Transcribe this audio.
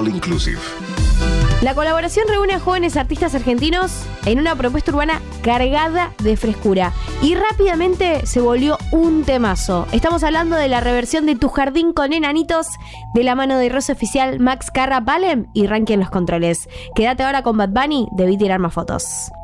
All Inclusive. La colaboración reúne a jóvenes artistas argentinos en una propuesta urbana cargada de frescura y rápidamente se volvió un temazo. Estamos hablando de la reversión de Tu Jardín con Enanitos de la mano de Rosa Oficial, Max Carra, Palem y Ranky en los controles. Quédate ahora con Bad Bunny, debí tirar más fotos.